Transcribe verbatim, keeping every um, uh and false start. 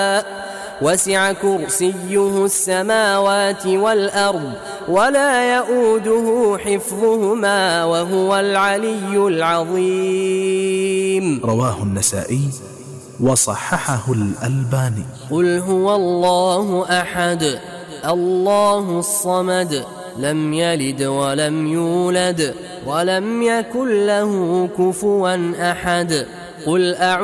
وسع كرسيه السماوات والأرض ولا يؤوده حفظهما وهو العلي العظيم. رواه النسائي وصححه الألباني. قل هو الله أحد الله الصمد لم يلد ولم يولد ولم يكن له كفوا أحد. قل أعوذ